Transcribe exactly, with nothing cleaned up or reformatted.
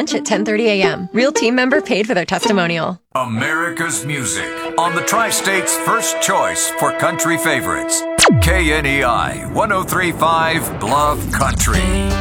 lunch at ten thirty a.m. Real team member paid for their testimonial. America's music on the Tri-State's first choice for country favorites. K N E I one oh three point five Bluff Country.